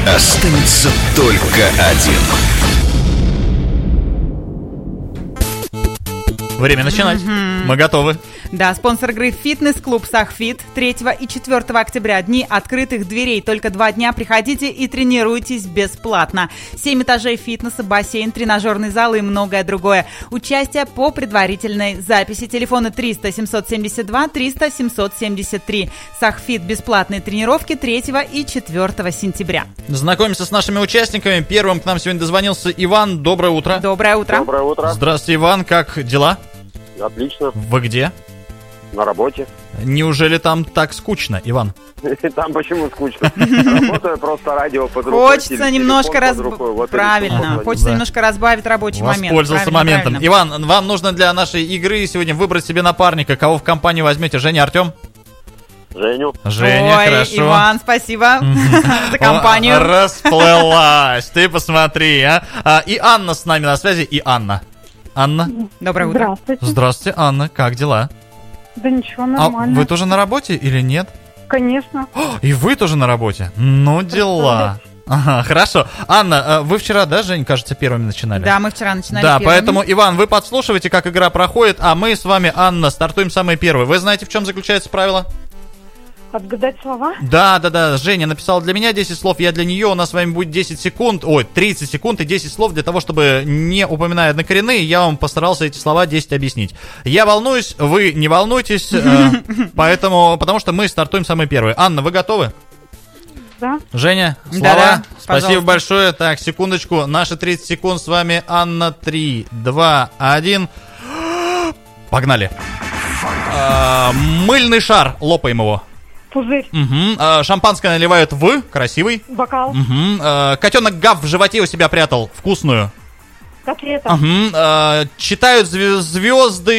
Останется только один. Время начинать. Мы готовы. Да, спонсор игры «Фитнес-клуб Сахфит». 3 и 4 октября. Дни открытых дверей. Только 2 дня. Приходите и тренируйтесь бесплатно. 7 этажей фитнеса, бассейн, тренажерный зал и многое другое. Участие по предварительной записи. Телефоны 300 772 300 773. Сахфит. Бесплатные тренировки 3 и 4 сентября. Знакомимся с нашими участниками. Первым к нам сегодня дозвонился Иван. Доброе утро. Доброе утро. Доброе утро. Здравствуйте, Иван. Как дела? Отлично. Вы где? На работе. Неужели там так скучно, Иван? Там почему скучно? Работаю, просто радио под рукой. Хочется немножко Правильно. Хочется немножко разбавить рабочий момент. Воспользовался моментом. Иван, вам нужно для нашей игры сегодня выбрать себе напарника. Кого в компанию возьмете? Женя, Артем? Женю. Женя, Ой, хорошо. Иван, спасибо за компанию. Расплылась. Ты посмотри, а. И Анна с нами на связи. И Анна. Анна? Доброе утро. Здравствуйте. Здравствуйте, Анна. Как дела? Да ничего, А нормально. вы тоже на работе или нет? Конечно. И вы тоже на работе? Ну, дела. Ага, хорошо. Анна, вы вчера, да, Жень, кажется, первыми начинали? Да, мы вчера начинали Да, первыми. поэтому, Иван, вы подслушиваете, как игра проходит, а мы с вами, Анна, стартуем самые первые. Вы знаете, в чем заключается правило? Отгадать слова? Да. Женя написала для меня 10 слов, я для нее. У нас с вами будет 10 секунд, 30 секунд и 10 слов для того, чтобы, не упоминая однокоренные, я вам постарался эти слова 10 объяснить. Я волнуюсь, вы не волнуйтесь, потому что мы стартуем самые первые. Анна, вы готовы? Да. Женя, слова? Да-да, Спасибо пожалуйста. большое. Так, секундочку. Наши 30 секунд с вами. Анна, 3, 2, 1. Погнали. Мыльный шар. Лопаем его. Пузырь. Угу. Шампанское наливают в. Красивый. Бокал. Угу. Котенок Гав в животе у себя прятал. Вкусную. Котлета. Угу. Читают звезды